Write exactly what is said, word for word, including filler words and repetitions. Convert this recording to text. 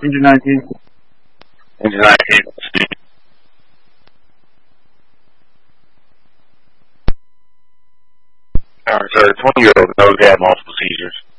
Engine nineteen. Engine nineteen. Alright, sir. twenty-year-old knows they have multiple seizures.